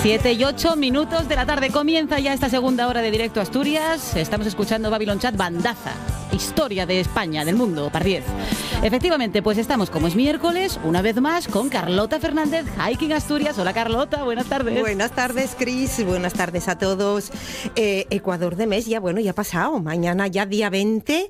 7:08 de la tarde. Comienza ya esta segunda hora de Directo a Asturias. Estamos escuchando Babylon Chat, bandaza, historia de España, del mundo, par 10. Efectivamente, pues estamos, como es miércoles, una vez más con Carlota Fernández, Hiking Asturias. Hola Carlota, buenas tardes. Buenas tardes, Cris, buenas tardes a todos. Ecuador de mes, ya ha pasado. Mañana ya día 20,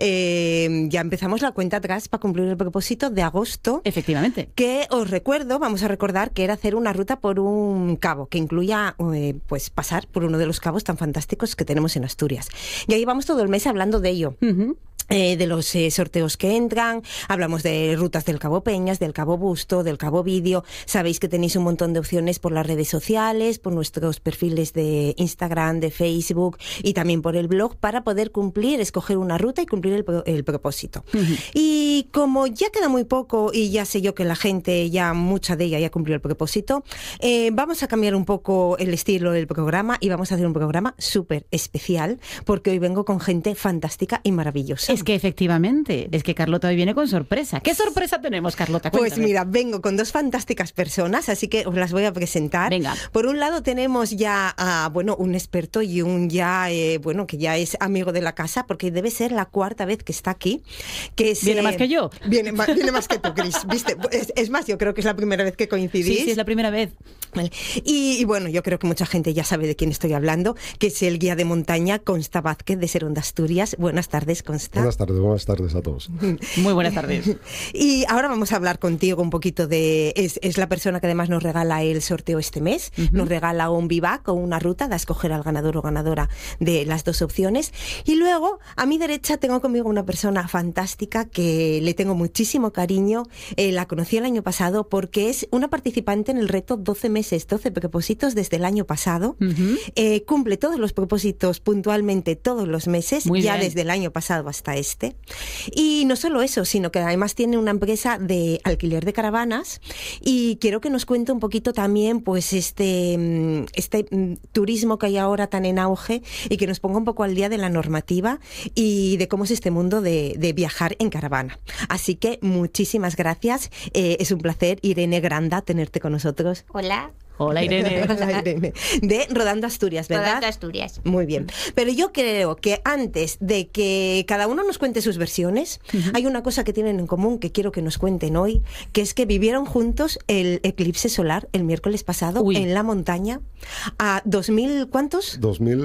ya empezamos la cuenta atrás para cumplir el propósito de agosto. Efectivamente. Que os recuerdo, vamos a recordar que era hacer una ruta por un cabo, que incluya pues pasar por uno de los cabos tan fantásticos que tenemos en Asturias. Y ahí vamos todo el mes hablando de ello. Uh-huh. De los sorteos que entran, hablamos de rutas del Cabo Peñas, del Cabo Busto, del Cabo Vídeo. Sabéis que tenéis un montón de opciones por las redes sociales, por nuestros perfiles de Instagram, de Facebook y también por el blog para poder escoger una ruta y cumplir el propósito. Uh-huh. Y como ya queda muy poco y ya sé yo que la gente, mucha de ella ya cumplió el propósito, vamos a cambiar un poco el estilo del programa y vamos a hacer un programa súper especial porque hoy vengo con gente fantástica y maravillosa. Es que efectivamente, es que Carlota hoy viene con sorpresa. ¿Qué sorpresa tenemos, Carlota? Cuéntame. Pues mira, vengo con dos fantásticas personas, así que os las voy a presentar. Venga. Por un lado tenemos ya a, un experto y un que ya es amigo de la casa, porque debe ser la cuarta vez que está aquí. ¿Viene más que yo? Viene más que tú, Cris. ¿Viste? Es más, yo creo que es la primera vez que coincidís. Sí, es la primera vez. Vale. Y bueno, yo creo que mucha gente ya sabe de quién estoy hablando, que es el guía de montaña Consta Vázquez de Serón de Asturias. Buenas tardes, Consta. Buenas tardes a todos. Muy buenas tardes. Y ahora vamos a hablar contigo un poquito es la persona que además nos regala el sorteo este mes. Uh-huh. Nos regala un bivac o una ruta de escoger al ganador o ganadora de las dos opciones. Y luego, a mi derecha, tengo conmigo una persona fantástica que le tengo muchísimo cariño. La conocí el año pasado porque es una participante en el reto 12 meses, 12 propósitos desde el año pasado. Uh-huh. Cumple todos los propósitos puntualmente todos los meses, muy ya bien. Desde el año pasado hasta este. Y no solo eso, sino que además tiene una empresa de alquiler de caravanas y quiero que nos cuente un poquito también pues este turismo que hay ahora tan en auge y que nos ponga un poco al día de la normativa y de cómo es este mundo de viajar en caravana. Así que muchísimas gracias. Es un placer, Irene Granda, tenerte con nosotros. Hola. Hola, Irene. Hola, Irene. De Rodando Asturias, ¿verdad? Rodando Asturias. Muy bien. Pero yo creo que antes de que cada uno nos cuente sus versiones, uh-huh, hay una cosa que tienen en común que quiero que nos cuenten hoy, que es que vivieron juntos el eclipse solar el miércoles pasado en la montaña a 2.000, ¿cuántos?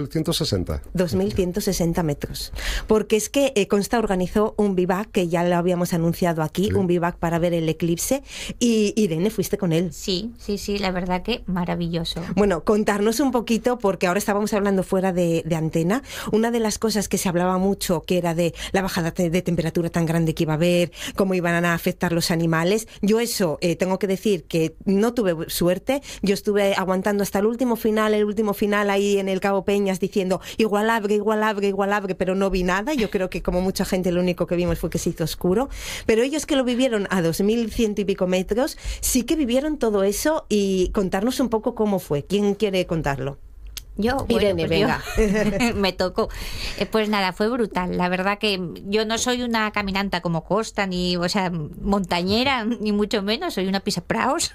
2.160. 2.160 metros. Porque es que Consta organizó un vivac, que ya lo habíamos anunciado aquí, sí, un vivac para ver el eclipse, y Irene, fuiste con él. Sí, la verdad que maravilloso. Bueno, contarnos un poquito, porque ahora estábamos hablando fuera de antena, una de las cosas que se hablaba mucho, que era de la bajada de temperatura tan grande que iba a haber, cómo iban a afectar los animales. Yo eso, tengo que decir que no tuve suerte, yo estuve aguantando hasta el último final ahí en el Cabo Peñas diciendo igual abre, pero no vi nada. Yo creo que como mucha gente lo único que vimos fue que se hizo oscuro, pero ellos que lo vivieron a 2.100 y pico metros, sí que vivieron todo eso. Y contarnos un poco cómo fue. ¿Quién quiere contarlo? Yo, Irene, pues venga. Me tocó. Pues nada, fue brutal. La verdad que yo no soy una caminanta como Costa, ni, montañera, ni mucho menos. Soy una pisapraos,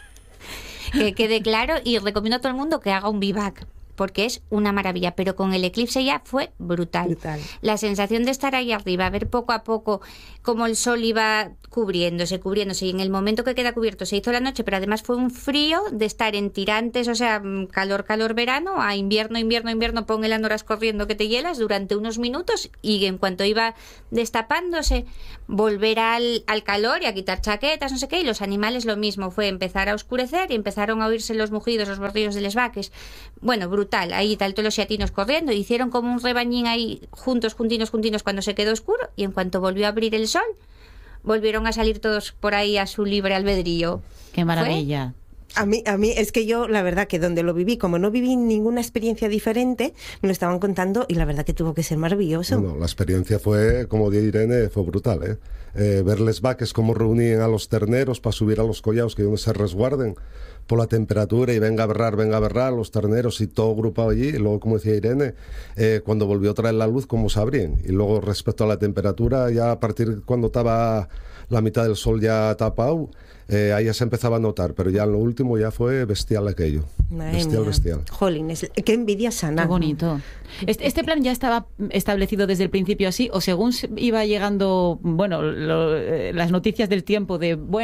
que quede claro. Y recomiendo a todo el mundo que haga un vivac, porque es una maravilla, pero con el eclipse ya fue brutal. La sensación de estar ahí arriba, ver poco a poco cómo el sol iba cubriéndose, y en el momento que queda cubierto se hizo la noche, pero además fue un frío de estar en tirantes, calor verano, a invierno, pon el anoras corriendo que te hielas durante unos minutos, y en cuanto iba destapándose, volver al calor y a quitar chaquetas, no sé qué, y los animales lo mismo, fue empezar a oscurecer y empezaron a oírse los mugidos, los borrillos de les vaques. Bueno, brutal, ahí tal, todos los xiatinos corriendo, hicieron como un rebañín ahí juntinos cuando se quedó oscuro, y en cuanto volvió a abrir el sol, volvieron a salir todos por ahí a su libre albedrío. ¡Qué maravilla! A mí es que yo, la verdad, que donde lo viví, como no viví ninguna experiencia diferente, me lo estaban contando y la verdad que tuvo que ser maravilloso. Bueno, la experiencia fue, como dice Irene, fue brutal, verles vaques cómo reunían a los terneros para subir a los collados que donde se resguarden por la temperatura y venga a berrar los terneros y todo agrupado allí. Y luego, como decía Irene, cuando volvió a traer la luz, cómo se abrían. Y luego, respecto a la temperatura, ya a partir de cuando estaba la mitad del sol ya tapado, ahí ya se empezaba a notar, pero ya en lo último ya fue bestial aquello. Bestial. Jolines, qué envidia sana. Qué bonito. ¿Este plan ya estaba establecido desde el principio así, o según iba llegando, bueno, las noticias del tiempo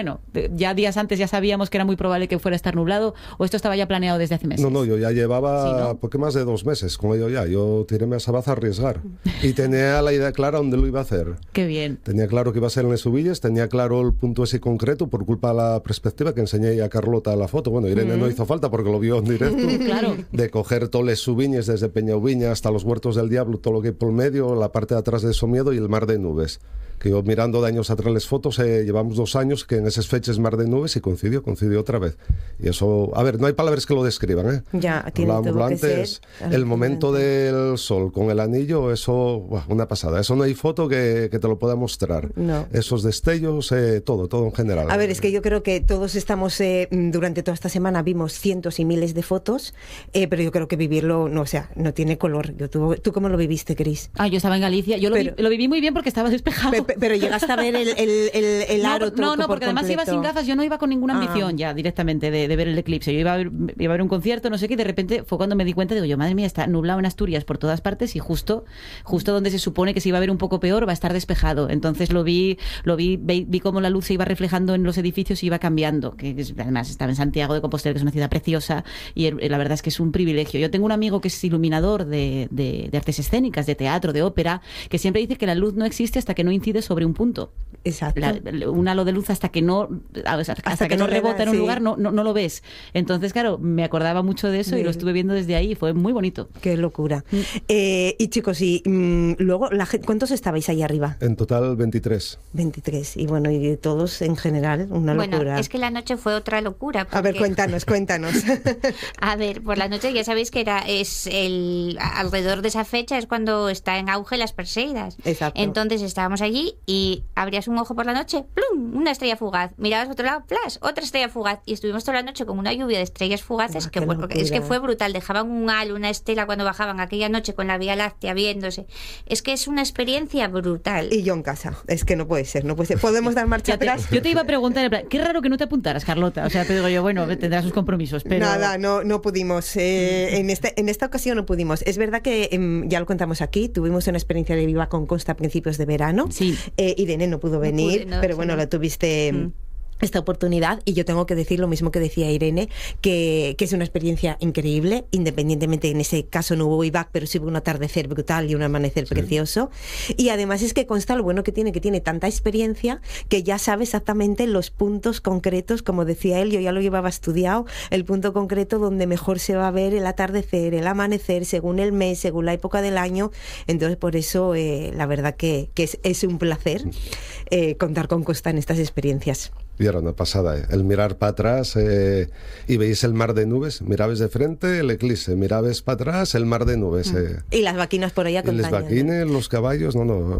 ya días antes ya sabíamos que era muy probable que fuera a estar nublado, o esto estaba ya planeado desde hace meses? No, yo ya llevaba poco más de 2 meses con ello ya. Yo tiré a Sabaz a arriesgar y tenía la idea clara dónde lo iba a hacer. Qué bien. Tenía claro que iba a ser en Les Ubilles, tenía claro el punto ese concreto por culpa de la perspectiva que enseñé a Carlota la foto. Bueno, Irene no hizo falta porque lo vio en directo. Claro. De coger todos Les Ubilles desde Peñauviña hasta los Huertos del Diablo, todo lo que hay por medio, la parte de atrás de Somiedo y el Mar de Nubes. Que yo mirando de años atrás las fotos, llevamos 2 años que en esas fechas Mar de Nubes y coincidió otra vez. Y eso, a ver, no hay palabras que lo describan, ¿eh? Ya, tiene todo que ser el momento del sol con el anillo, eso, una pasada. Eso no hay foto que te lo pueda mostrar. No. Esos destellos, todo en general. A ver, es que yo creo que todos estamos, durante toda esta semana vimos cientos y miles de fotos, pero yo creo que vivirlo, no tiene color. ¿Tú cómo lo viviste, Cris? Yo estaba en Galicia, yo lo viví muy bien porque estaba despejado. Pero llegaste a ver el aro No, porque además iba sin gafas, yo no iba con ninguna ambición ya directamente de ver el eclipse. Yo iba a ver un concierto, no sé qué, y de repente fue cuando me di cuenta, digo yo, madre mía, está nublado en Asturias por todas partes y justo donde se supone que se iba a ver un poco peor va a estar despejado. Entonces vi cómo la luz se iba reflejando en los edificios y iba cambiando. Además estaba en Santiago de Compostela, que es una ciudad preciosa, y la verdad es que es un privilegio. Yo tengo un amigo que es iluminador de artes escénicas, de teatro, de ópera, que siempre dice que la luz no existe hasta que no incide sobre un punto. Exacto. Un halo de luz hasta que no rebota en un lugar no lo ves. Entonces, claro, me acordaba mucho de eso y lo estuve viendo desde ahí y fue muy bonito. Qué locura. Y chicos, luego, ¿cuántos estabais ahí arriba? En total 23. 23. Y bueno, y todos en general, una locura. Bueno, es que la noche fue otra locura. A ver, cuéntanos. A ver, por la noche ya sabéis que alrededor de esa fecha es cuando está en auge las Perseidas. Exacto. Entonces estábamos allí y abrías un ojo por la noche, ¡plum!, una estrella fugaz. Mirabas a otro lado, ¡plas!, otra estrella fugaz. Y estuvimos toda la noche con una lluvia de estrellas fugaces es que fue brutal. Dejaban un halo, una estela cuando bajaban aquella noche con la Vía Láctea viéndose. Es que es una experiencia brutal. Y yo en casa. Es que no puede ser. ¿Podemos dar marcha atrás? Yo te iba a preguntar, en plan, qué raro que no te apuntaras, Carlota. O sea, te digo yo, bueno, tendrás sus compromisos, pero... Nada, no pudimos. En esta ocasión no pudimos. Es verdad que, ya lo contamos aquí, tuvimos una experiencia de Viva con Costa a principios de verano. Sí. Irene no pudo venir, pero bueno, la tuviste... esta oportunidad, y yo tengo que decir lo mismo que decía Irene, que es una experiencia increíble, independientemente, en ese caso no hubo IVAC, pero sí hubo un atardecer brutal y un amanecer precioso, y además es que consta lo bueno que tiene tanta experiencia que ya sabe exactamente los puntos concretos, como decía él, yo ya lo llevaba estudiado, el punto concreto donde mejor se va a ver el atardecer, el amanecer, según el mes, según la época del año. Entonces por eso la verdad que es un placer contar con Costa en estas experiencias. Y era una pasada, el mirar para atrás y veis el mar de nubes, mirabas de frente el eclipse, mirabas para atrás el mar de nubes. Y las vaquinas por ahí acompañan. Y las vaquines, los caballos,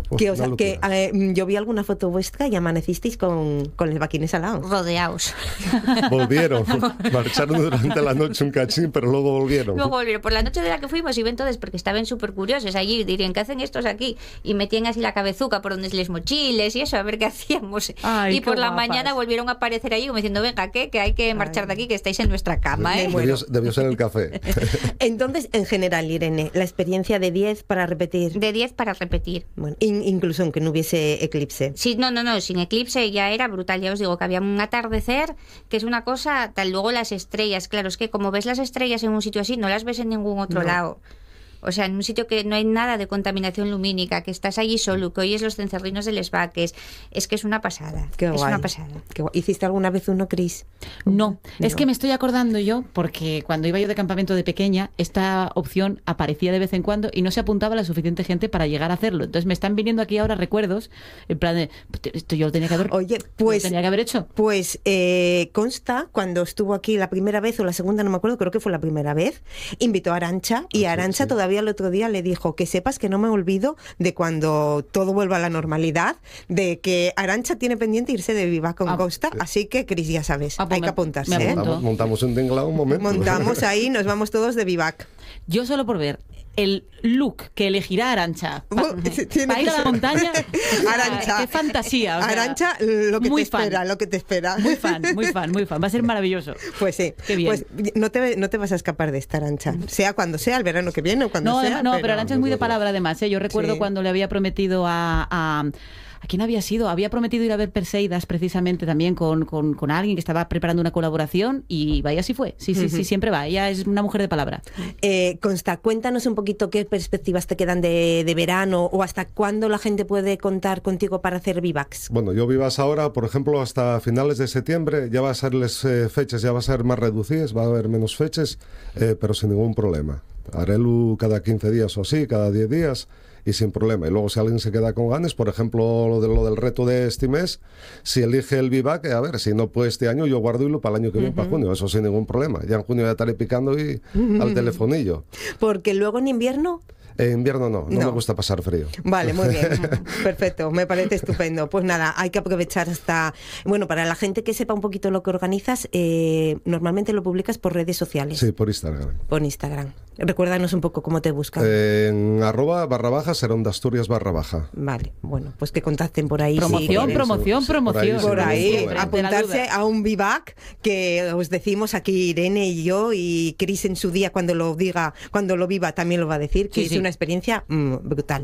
yo vi alguna foto vuestra y amanecisteis con las vaquines al lado. Rodeados. Volvieron, marcharon durante la noche un cachín, pero luego volvieron. Por la noche de la que fuimos iban todos porque estaban súper curiosos allí, dirían, ¿qué hacen estos aquí? Y metían así la cabezuca por donde les mochiles y eso, a ver qué hacíamos. Ay, y por la mañana volvieron a aparecer ahí como diciendo, venga, que hay que marchar de aquí, que estáis en nuestra cama, ¿eh? Debió ser el café. Entonces, en general, Irene, la experiencia de 10 para repetir. De 10 para repetir. Bueno, incluso aunque no hubiese eclipse. Sí, no, sin eclipse ya era brutal. Ya os digo que había un atardecer, que es una cosa, tal. Luego las estrellas, claro, es que como ves las estrellas en un sitio así, no las ves en ningún otro lado. O sea, en un sitio que no hay nada de contaminación lumínica, que estás allí solo, que oyes los cencerrinos del esbaques. Es que es una pasada. Qué guay. Una pasada. Qué guay. ¿Hiciste alguna vez uno, Cris? No, es que me estoy acordando yo, porque cuando iba yo de campamento de pequeña, esta opción aparecía de vez en cuando y no se apuntaba la suficiente gente para llegar a hacerlo. Entonces me están viniendo aquí ahora recuerdos, en plan de, esto yo lo tenía que haber, hecho. Pues consta, cuando estuvo aquí la primera vez o la segunda, no me acuerdo, creo que fue la primera vez, invitó a Arantxa, y Arantxa todavía el otro día le dijo que sepas que no me olvido de cuando todo vuelva a la normalidad, de que Arantxa tiene pendiente irse de Viva con Costa, así que Cris, ya sabes, pues hay que apuntarse. Montamos un tinglado un momento. Montamos ahí, nos vamos todos de Vivac. Yo solo por ver el look que elegirá Arantxa para ir a la montaña. Arantxa, qué fantasía. O sea, Arantxa, lo que muy te espera, fan. lo que te espera. Muy fan, muy fan, muy fan. Va a ser maravilloso. Pues sí. Qué bien. Pues no te vas a escapar de esta, Arantxa. Sea cuando sea, el verano que viene o cuando No, sea. pero Arantxa es muy de palabra, además. Yo recuerdo Sí. cuando le había prometido ¿a quién había sido? Había prometido ir a ver Perseidas precisamente también con alguien que estaba preparando una colaboración y vaya, así fue. Sí, siempre va. Ella es una mujer de palabra. Consta, cuéntanos un poquito qué perspectivas te quedan de verano o hasta cuándo la gente puede contar contigo para hacer vivacs. Bueno, yo vivas ahora, por ejemplo, hasta finales de septiembre, ya va a ser las fechas, ya va a ser más reducidas, va a haber menos fechas, pero sin ningún problema. Haré-lo cada 15 días o así, cada 10 días, y sin problema. Y luego si alguien se queda con ganas, por ejemplo, lo del reto de este mes, si elige el vivac, a ver, si no puede este año, yo guardo hilo para el año que viene, para junio, eso sin ningún problema. Ya en junio ya estaré picando y al telefonillo. Porque luego en invierno... En invierno no me gusta pasar frío. Vale, muy bien, perfecto, me parece estupendo. Pues nada, hay que aprovechar hasta... Bueno, para la gente que sepa un poquito lo que organizas, normalmente lo publicas por redes sociales. Sí, por Instagram. Por Instagram. Recuérdanos un poco cómo te buscan. En @, Serón de Asturias /. Vale, bueno, pues que contacten por ahí. Promoción, si promoción. por ahí, Sí, apuntarse a un vivac que os decimos aquí Irene y yo, y Cris en su día cuando lo viva también lo va a decir, que es una experiencia brutal.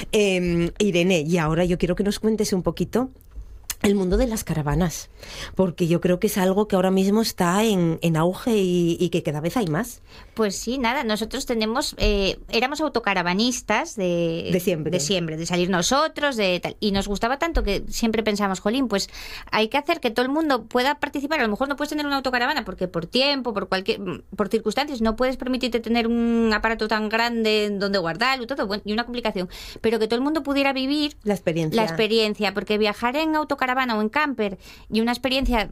Irene, y ahora yo quiero que nos cuentes un poquito el mundo de las caravanas, porque yo creo que es algo que ahora mismo está en auge y que cada vez hay más. Pues sí, nada, nosotros éramos autocaravanistas de siempre, de salir nosotros, de tal, y nos gustaba tanto que siempre pensamos, jolín, pues hay que hacer que todo el mundo pueda participar. A lo mejor no puedes tener una autocaravana porque por tiempo, por circunstancias, no puedes permitirte tener un aparato tan grande donde guardarlo, todo, bueno, y una complicación, pero que todo el mundo pudiera vivir la experiencia, porque viajar en autocaravana o en camper y una experiencia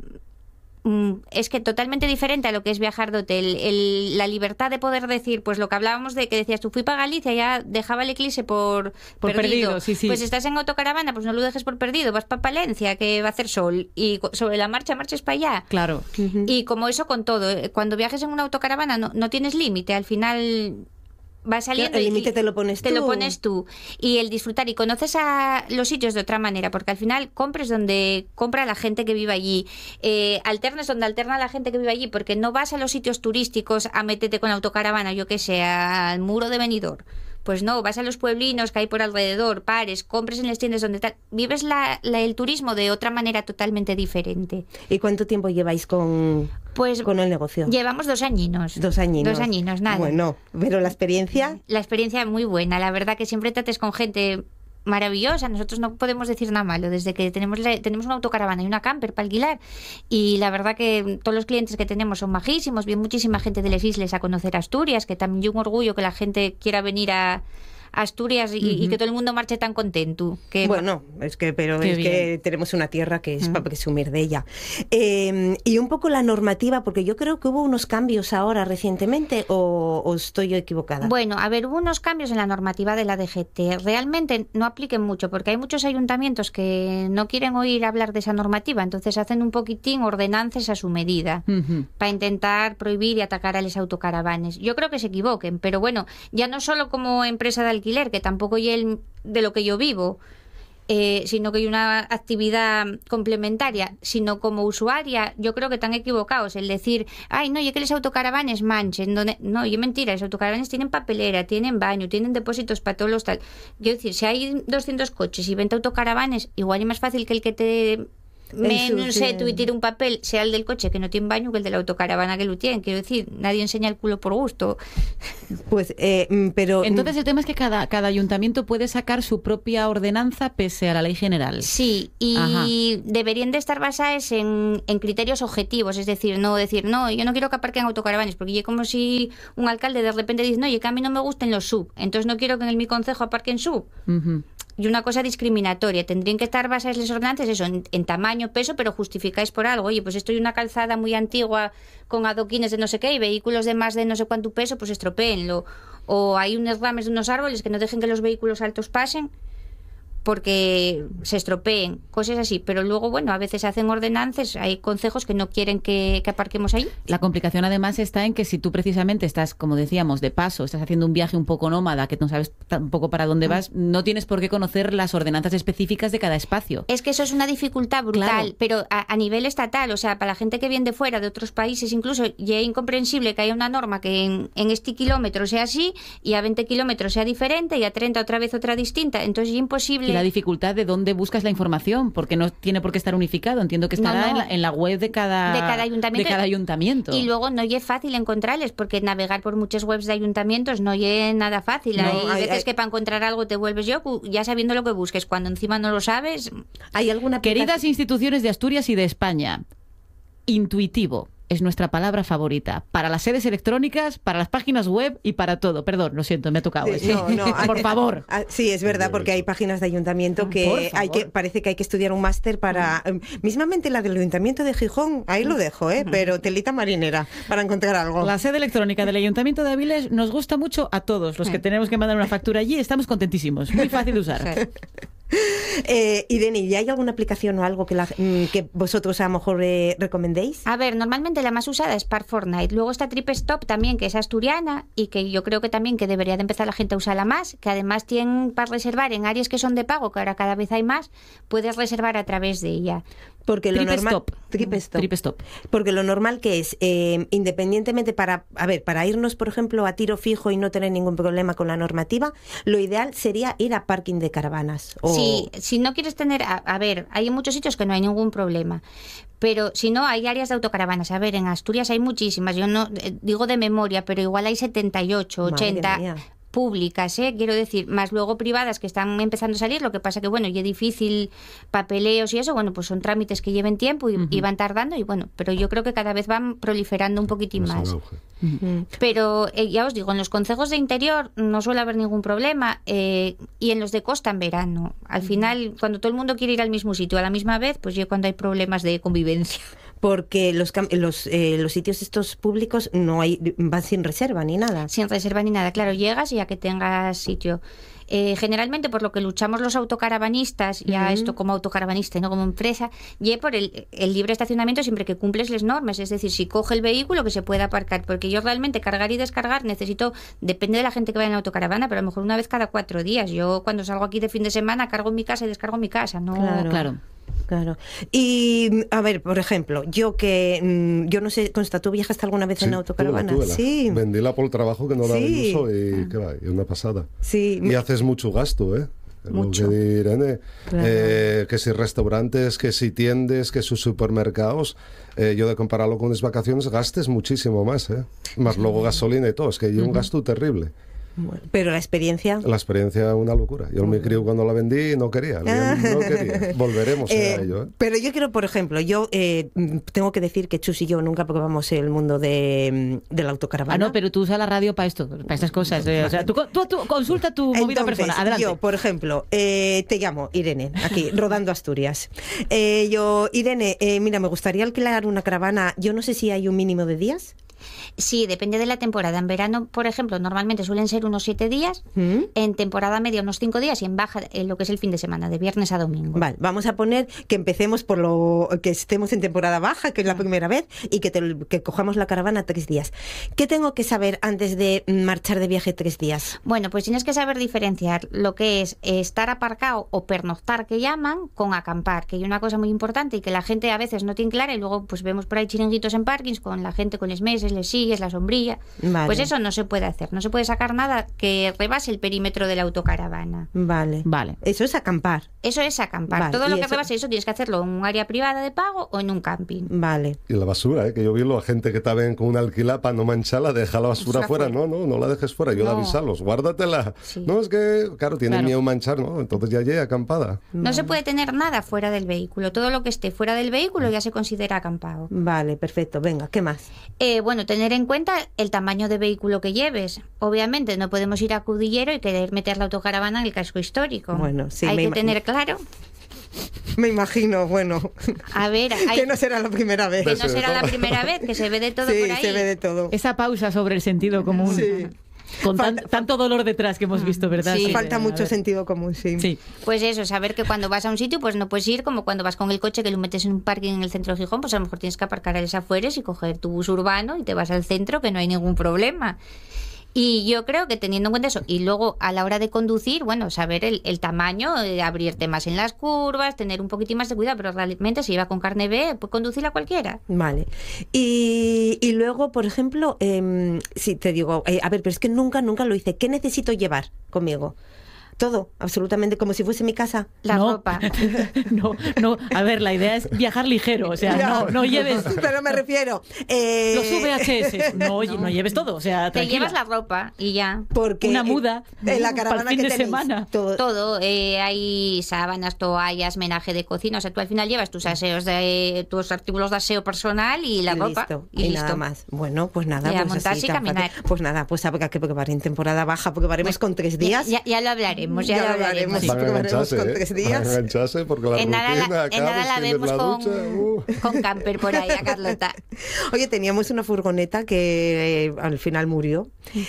es que totalmente diferente a lo que es viajar de hotel. La libertad de poder decir, pues lo que hablábamos de que decías, tú fui para Galicia, ya dejaba el eclipse por perdido. Sí. Pues estás en autocaravana, pues no lo dejes por perdido, vas para Palencia, que va a hacer sol, y sobre la marches para allá. Claro. Y como eso con todo, cuando viajes en una autocaravana no tienes límite, al final... va saliendo. El límite te lo pones tú. Te lo pones tú. Y el disfrutar. Y conoces a los sitios de otra manera, porque al final compres donde compra la gente que vive allí. Alternes donde alterna la gente que vive allí, porque no vas a los sitios turísticos a meterte con autocaravana, yo que sé, al muro de Benidorm. Pues no, vas a los pueblinos que hay por alrededor, pares, compres en las tiendas donde tal. Vives el turismo de otra manera totalmente diferente. ¿Y cuánto tiempo lleváis con el negocio? Llevamos 2 añinos. 2 añinos. 2 años, nada. Bueno, pero la experiencia... La experiencia muy buena. La verdad que siempre trates con gente maravillosa. Nosotros no podemos decir nada malo desde que tenemos una autocaravana y una camper para alquilar, y la verdad que todos los clientes que tenemos son majísimos. Viene muchísima gente de las islas a conocer Asturias, que también es un orgullo que la gente quiera venir a Asturias y que todo el mundo marche tan contento. Bueno, es que tenemos una tierra que es para presumir de ella. Y un poco la normativa, porque yo creo que hubo unos cambios ahora recientemente, o estoy yo equivocada. Bueno, a ver, hubo unos cambios en la normativa de la DGT. Realmente no apliquen mucho, porque hay muchos ayuntamientos que no quieren oír hablar de esa normativa, entonces hacen un poquitín ordenanzas a su medida para intentar prohibir y atacar a los autocaravanes. Yo creo que se equivoquen, pero bueno, ya no solo como empresa de alquiler, que tampoco es de lo que yo vivo, sino que hay una actividad complementaria, sino como usuaria, yo creo que están equivocados el decir, ay, no, y que los autocaravanes manchen, no, y mentira, los autocaravanes tienen papelera, tienen baño, tienen depósitos para todos los tal. Quiero decir, si hay 200 coches y 20 autocaravanes, igual es más fácil que el que te un seto y tire un papel sea el del coche que no tiene baño que el de la autocaravana que lo tiene. Quiero decir, nadie enseña el culo por gusto. Pues, pero... Entonces el tema es que cada ayuntamiento puede sacar su propia ordenanza pese a la ley general. Sí, y deberían de estar basadas en criterios objetivos, es decir, no, yo no quiero que aparquen autocaravanes, porque es como si un alcalde de repente dice, no, y que a mí no me gustan los sub, entonces no quiero que en mi concejo aparquen sub. Y una cosa discriminatoria. Tendrían que estar basadas las ordenanzas eso, en tamaño, peso, pero justificáis por algo. Oye, pues esto es una calzada muy antigua con adoquines de no sé qué y vehículos de más de no sé cuánto peso, pues estropéenlo. O hay unos rames de unos árboles que no dejen que los vehículos altos pasen. porque se estropeen, cosas así. Pero luego, bueno, a veces hacen ordenanzas, hay concejos que no quieren que aparquemos ahí. La complicación además está en que si tú precisamente estás, como decíamos, de paso, estás haciendo un viaje un poco nómada, que no sabes tampoco para dónde vas, no tienes por qué conocer las ordenanzas específicas de cada espacio. Es que eso es una dificultad brutal, Claro. pero a nivel estatal, o sea, para la gente que viene de fuera, de otros países, incluso, ya es incomprensible que haya una norma que en este kilómetro sea así, y a 20 kilómetros sea diferente, y a 30 otra vez otra distinta. Entonces es imposible. Y la dificultad de dónde buscas la información, porque no tiene por qué estar unificado. Entiendo que estará No. En la web de cada ayuntamiento. Y luego no es fácil encontrarles, porque navegar por muchas webs de ayuntamientos no es nada fácil. No, hay veces que para encontrar algo te vuelves yo, ya sabiendo lo que busques. Cuando encima no lo sabes, ¿Hay alguna Queridas instituciones de Asturias y de España, intuitivo es nuestra palabra favorita. Para las sedes electrónicas, para las páginas web y para todo. Perdón, lo siento, me ha tocado. Sí, no, Por favor. Sí, es verdad, porque hay páginas de ayuntamiento Por que favor. parece que hay que estudiar un máster para... Mismamente la del ayuntamiento de Gijón, ahí lo dejo, pero telita marinera para encontrar algo. La sede electrónica del Ayuntamiento de Avilés nos gusta mucho a todos los que tenemos que mandar una factura allí. Estamos contentísimos. Muy fácil de usar. Irene, ¿y hay alguna aplicación o algo que vosotros a lo mejor recomendéis? a ver, normalmente la más usada es Park Fortnite. Luego está TripStop también, que es asturiana, y que yo creo que también que debería de empezar la gente a usarla más, que además tienen para reservar en áreas que son de pago, que ahora cada vez hay más, puedes reservar a través de ella. Porque lo normal... TripStop. TripStop. Porque lo normal que es, independientemente para irnos, por ejemplo, a tiro fijo y no tener ningún problema con la normativa, lo ideal sería ir a parking de caravanas. Sí, si no quieres tener... A ver, hay muchos sitios que no hay ningún problema. Pero si no, hay áreas de autocaravanas. A ver, en Asturias hay muchísimas. Yo no digo de memoria, pero igual hay 78, Madre 80... mía. públicas, quiero decir, más luego privadas que están empezando a salir, lo que pasa que, bueno, y es difícil, papeleos y eso, bueno, pues son trámites que lleven tiempo y van tardando, y bueno, pero yo creo que cada vez van proliferando un poquitín Es un más. auge. Pero ya os digo, en los concejos de interior no suele haber ningún problema, y en los de costa en verano. Al final, cuando todo el mundo quiere ir al mismo sitio a la misma vez, pues yo cuando hay problemas de convivencia. Porque los sitios estos públicos van sin reserva ni nada. Sin reserva ni nada, claro, llegas y a que tengas sitio. Generalmente por lo que luchamos los autocaravanistas, ya esto como autocaravanista y no como empresa, y por el libre estacionamiento siempre que cumples las normas, es decir, si coge el vehículo que se pueda aparcar, porque yo realmente cargar y descargar necesito, depende de la gente que vaya en autocaravana, pero a lo mejor una vez cada 4 días. Yo cuando salgo aquí de fin de semana cargo en mi casa y descargo en mi casa, ¿no? Claro. Claro. Y, a ver, por ejemplo, yo no sé, Consta, ¿tú viajaste alguna vez en autocaravana? Túvela. Sí. Vendíla por el trabajo que no la Sí. uso y que va, y una pasada. Sí. Y haces mucho gasto, ¿eh? Mucho. Lo que diré, Claro. que si restaurantes, que si tiendas, que si supermercados, yo de compararlo con las vacaciones gastes muchísimo más, ¿eh? Más luego gasolina y todo, es que hay un gasto terrible. Bueno, pero la experiencia... La experiencia es una locura. Yo me crié cuando la vendí no quería. No quería. Volveremos a ello. ¿eh? Pero yo quiero, por ejemplo, yo tengo que decir que Chus y yo nunca probamos el mundo de la autocaravana. Ah, no, pero tú usas la radio para esto, para estas cosas. O sea, tú consulta tu movida Entonces, persona. Adelante. yo, por ejemplo, te llamo Irene, aquí, rodando Asturias. Irene, mira, me gustaría alquilar una caravana. Yo no sé si hay un mínimo de días. Sí, depende de la temporada. En verano, por ejemplo, normalmente suelen ser unos 7 días, en temporada media unos 5 días y en baja lo que es el fin de semana, de viernes a domingo. Vale, vamos a poner que empecemos que estemos en temporada baja, que es la primera vez, y que cojamos la caravana 3 días. ¿Qué tengo que saber antes de marchar de viaje 3 días? Bueno, pues tienes que saber diferenciar lo que es estar aparcado o pernoctar, que llaman, con acampar, que hay una cosa muy importante y que la gente a veces no tiene clara, y luego pues vemos por ahí chiringuitos en parkings con la gente con les meses, les sillas, la sombrilla. Vale. Pues eso no se puede hacer, no se puede sacar nada que rebase el perímetro de la autocaravana. Vale. Eso es acampar. Eso es acampar. Vale, Todo lo y que eso- rebase eso tienes que hacerlo en un área privada de pago o en un camping. Vale. Y la basura, que yo vi a gente que ven con una alquila para no mancharla, deja la basura Basura fuera. fuera. No la dejes fuera. Yo No. de avisarlos, guárdatela. Sí. No, es que, claro, tienen Claro. miedo a manchar, ¿no? Entonces ya llega acampada. No se puede tener nada fuera del vehículo. Todo lo que esté fuera del vehículo ya se considera acampado. Vale, perfecto. Venga, ¿qué más? Bueno, tener en cuenta el tamaño de vehículo que lleves. Obviamente no podemos ir a Cudillero y querer meter la autocaravana en el casco histórico. Bueno, sí, Hay me que ima- tener claro. Me imagino, bueno, A ver, que no será la primera vez. que no será la primera vez, que se ve de todo Sí, por ahí. se ve de todo. Esa pausa sobre el sentido común. Sí. Con tanto dolor detrás que hemos visto, ¿verdad? Sí, falta mucho sentido común, sí. Sí. Pues eso, saber que cuando vas a un sitio, pues no puedes ir como cuando vas con el coche que lo metes en un parking en el centro de Gijón, pues a lo mejor tienes que aparcar a las afueras y coger tu bus urbano y te vas al centro, que no hay ningún problema. Y yo creo que teniendo en cuenta eso, y luego a la hora de conducir, bueno, saber el tamaño, abrirte más en las curvas, tener un poquitín más de cuidado, pero realmente si lleva con carne B, pues conducirla cualquiera. Vale. Y luego, por ejemplo, si te digo, a ver, pero es que nunca lo hice. ¿Qué necesito llevar conmigo? Todo, absolutamente, como si fuese mi casa. La ropa. No, a ver, la idea es viajar ligero, o sea, no lleves... Pero me refiero... Los VHS, no lleves todo, o sea, te tranquila. llevas la ropa y ya. Porque una muda en la caravana para el fin que de tenéis, semana. Todo, hay sábanas, toallas, menaje de cocina, o sea, tú al final llevas tus aseos tus artículos de aseo personal y la ropa. Listo, y listo. nada más. Bueno, pues nada, Y a pues montarse así, y caminar. Pues nada, pues habrá que preparar en temporada baja, porque haremos con 3 días. Ya lo hablaremos, ya lo hablaremos. Sí, Van a probaremos engancharse, con 3 días. Van a engancharse porque la En nada rutina la acabas, tienes vemos la ducha, con camper por ahí a Carlota. Oye, teníamos una furgoneta que al final murió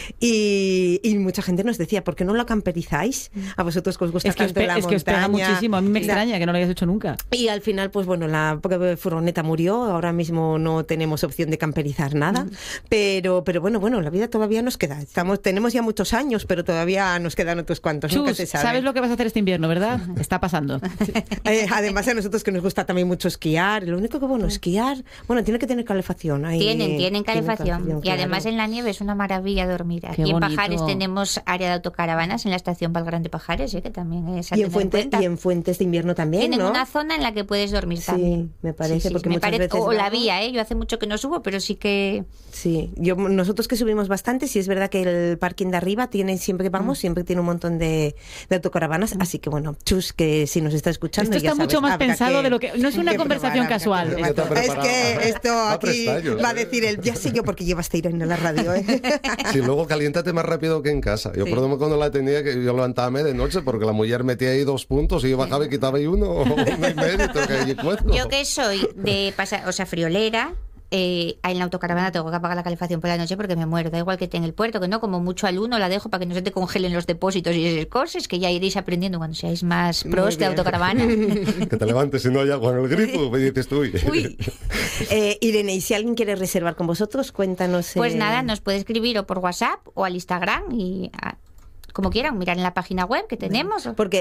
y mucha gente nos decía, ¿por qué no la camperizáis? A vosotros que os gusta tanto la es que os pega montaña. muchísimo, a mí me extraña que no lo hayas hecho nunca. Y al final, pues bueno, la furgoneta murió, ahora mismo no tenemos opción de camperizar nada, pero bueno, la vida todavía nos queda. Tenemos ya muchos años, pero todavía nos quedan otros cuantos. Nunca Chus, se sabe. ¿sabes lo que vas a hacer este invierno, verdad? Está pasando. Además a nosotros que nos gusta también mucho esquiar, lo único que esquiar, tiene que tener calefacción. Ahí, Tienen calefacción. Y además claro. en la nieve es una maravilla dormir. Qué Aquí en bonito. Pajares tenemos área de autocaravanas en la estación Valgrande Pajares, que también es a Y en, tener en cuenta. y en Fuentes de invierno también, Tienen ¿no? una zona en la que puedes dormir Sí, también. me parece, porque me muchas parece, veces o la vamos- vía, yo hace mucho que no subo, pero sí que... Sí, nosotros que subimos bastante, sí es verdad que el parking de arriba siempre que vamos, siempre tiene un montón de autocaravanas, así que bueno, Chus, que si nos está escuchando Esto ya está sabes, mucho más habrá pensado de lo que... No es una que conversación probar, casual. habrá que Está probar. Es preparado. que esto Va a aquí prestallos, va a decir ya sé yo porque llevaste ir en la radio, ¿eh? Sí, luego caliéntate más rápido que en casa. Yo recuerdo cuando la tenía que yo levantábame de noche porque la mujer metía ahí 2 puntos y yo bajaba y quitaba ahí 1 o 1,5 y tengo que allí cueco. Yo que soy de pasar, o sea, friolera, en la autocaravana tengo que apagar la calefacción por la noche porque me muero. Da igual que esté en el puerto, que no, como mucho al 1 la dejo para que no se te congelen los depósitos y esas cosas, que ya iréis aprendiendo cuando seáis más pros de bien. autocaravana. Que te levantes y no hay agua en el grifo y dices tú. Uy. Irene, y si alguien quiere reservar con vosotros, cuéntanos. Pues nada, nos puede escribir o por WhatsApp o al Instagram y como quieran, mirar en la página web que tenemos. Porque,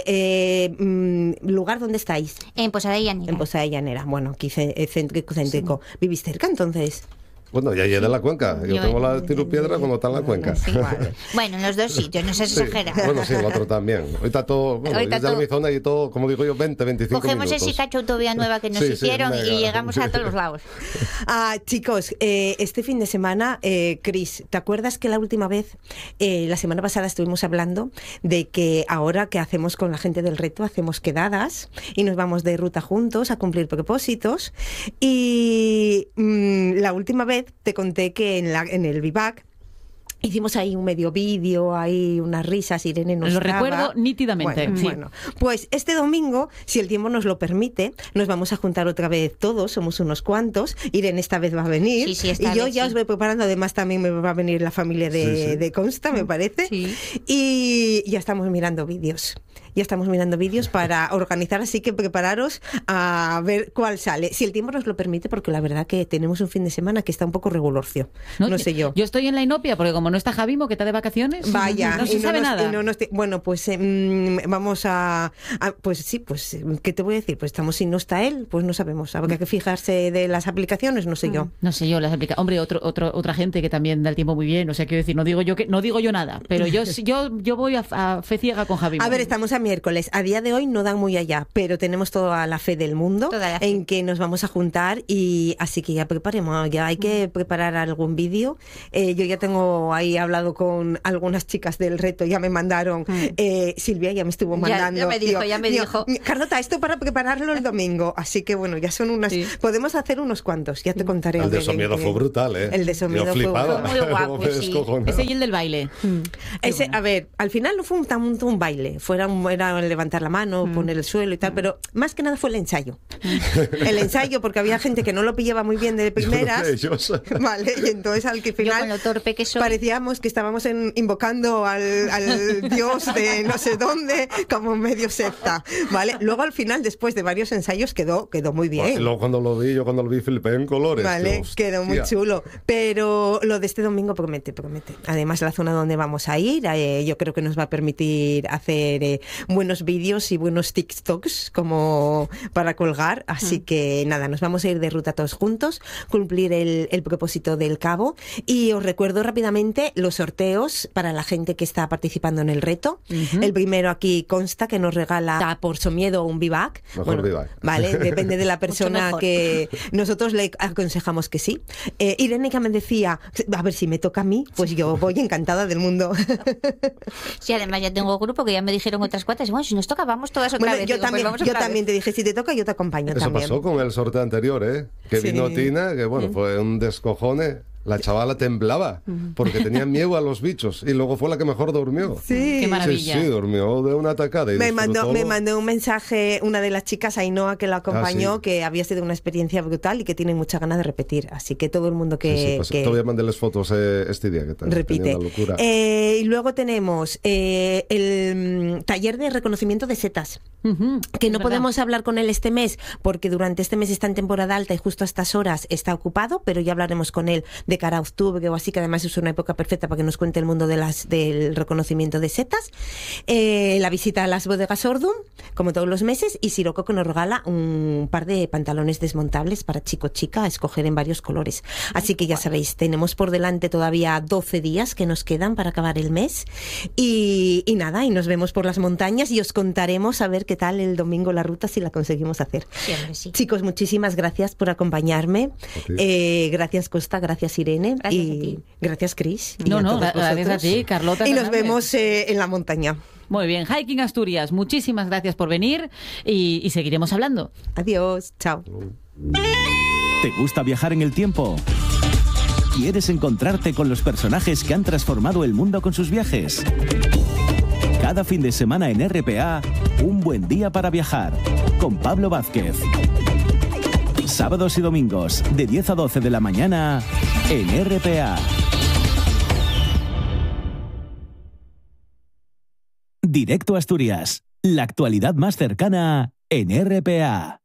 ¿lugar dónde estáis? En Posada de Llanera. En Posada de Llanera. Bueno, aquí céntrico. ¿Vivís cerca entonces? Bueno, ya llegué de la cuenca. Yo tengo la tirupiedra cuando está en la cuenca. Sí. Bueno, en los dos sitios, no se Sí. exagera. Bueno, sí, el otro también. Ahorita todo, Ahorita desde todo- mi zona y todo, como digo yo, 20, 25 Cogemos minutos. ese cacho autovía nueva que nos Sí, sí, hicieron venga. y llegamos a todos los lados. Chicos, este fin de semana, Cris, ¿te acuerdas que la última vez, la semana pasada estuvimos hablando de que ahora que hacemos con la gente del reto, hacemos quedadas y nos vamos de ruta juntos a cumplir propósitos? Y la última vez te conté que en el Vivac hicimos ahí un medio vídeo, ahí unas risas, Irene nos Lo daba. recuerdo nítidamente, Bueno, sí. bueno, pues este domingo, si el tiempo nos lo permite, nos vamos a juntar otra vez todos, somos unos cuantos. Irene esta vez va a venir. Sí, esta y yo vez ya sí. os voy preparando, además también me va a venir la familia de Consta, me parece. Sí. Y ya estamos mirando vídeos. Ya estamos mirando vídeos para organizar, así que prepararos a ver cuál sale. Si el tiempo nos lo permite, porque la verdad que tenemos un fin de semana que está un poco regulorcio. No sé yo. Yo estoy en la Inopia porque como no está Javimo, que está de vacaciones, Vaya, no se y sabe nos- nada. y no nos bueno, pues vamos pues sí, pues ¿qué te voy a decir? Pues estamos, si no está él, pues no sabemos. Habrá que fijarse de las aplicaciones, no sé yo. No sé yo, las aplica. Hombre, otra gente que también da el tiempo muy bien. O sea, quiero decir, no digo yo nada, pero yo voy a fe ciega con Javimo. A ver, estamos a miércoles. A día de hoy no dan muy allá, pero tenemos toda la fe del mundo Toda la fe. en que nos vamos a juntar y así que ya preparemos, ya hay que preparar algún vídeo. Yo ya tengo ahí hablado con algunas chicas del reto, ya me mandaron, Silvia ya me estuvo Ya mandando. me dijo. Carlota, esto para prepararlo el domingo, así que bueno, ya son unas, Sí. podemos hacer unos cuantos, ya te contaré. El de Aurelien, Somiedo que- fue brutal, ¿eh? El de Somiedo Yo fue flipaba. Muy guapo, Me sí. descojonaba. Ese y el del baile. A ver, al final no fue tanto un baile, era levantar la mano, poner el suelo y tal, pero más que nada fue el ensayo. El ensayo, porque había gente que no lo pillaba muy bien de primeras. Vale, y entonces al que final yo con lo torpe que soy, parecíamos que estábamos invocando al dios de no sé dónde, como medio secta, ¿vale? Luego al final, después de varios ensayos, quedó muy bien. Luego cuando lo vi flipé en colores. Vale, quedó muy chulo. Pero lo de este domingo promete. Además, la zona donde vamos a ir, yo creo que nos va a permitir hacer buenos vídeos y buenos TikToks como para colgar. Así que nada, nos vamos a ir de ruta todos juntos, cumplir el propósito del cabo. Y os recuerdo rápidamente los sorteos para la gente que está participando en el reto. El primero aquí consta que nos regala por Somiedo un vivac. Mejor vivac. Vale, depende de la persona que nosotros le aconsejamos que sí. Irene que me decía, a ver si me toca a mí, pues yo voy encantada del mundo. Sí, además ya tengo grupo que ya me dijeron otras cuantas, bueno, si nos toca vamos todas otra vez. Yo también te dije, si te toca yo te acompaño. Eso también. Pasó con el sorteo anterior, que vino Tina, que bueno, fue un descojone. La chavala temblaba porque tenía miedo a los bichos y luego fue la que mejor durmió. Sí, qué maravilla. Sí, durmió de una atacada. Y me mandó un mensaje una de las chicas, Ainhoa, que la acompañó, que había sido una experiencia brutal y que tiene muchas ganas de repetir. Así que todo el mundo que... Todavía mandé las fotos este día. Que repite. Una locura. Y luego tenemos el taller de reconocimiento de setas, que no podemos hablar con él este mes porque durante este mes está en temporada alta y justo a estas horas está ocupado, pero ya hablaremos con él de cara a octubre o así, que además es una época perfecta para que nos cuente el mundo del reconocimiento de setas. La visita a las bodegas Ordum, como todos los meses, y Siroco, que nos regala un par de pantalones desmontables para chico-chica a escoger en varios colores. Así que ya sabéis, tenemos por delante todavía 12 días que nos quedan para acabar el mes y nada, y nos vemos por las montañas y os contaremos a ver qué tal el domingo la ruta, si la conseguimos hacer. Sí. Chicos, muchísimas gracias por acompañarme. Gracias Costa, gracias Irene. Gracias a ti. Gracias, Cris. Gracias a ti, Carlota. Y nos vemos en la montaña. Muy bien, Hiking Asturias, muchísimas gracias por venir y seguiremos hablando. Adiós, chao. ¿Te gusta viajar en el tiempo? ¿Quieres encontrarte con los personajes que han transformado el mundo con sus viajes? Cada fin de semana en RPA, un buen día para viajar, con Pablo Vázquez. Sábados y domingos, de 10 a 12 de la mañana, en RPA. Directo a Asturias, la actualidad más cercana en RPA.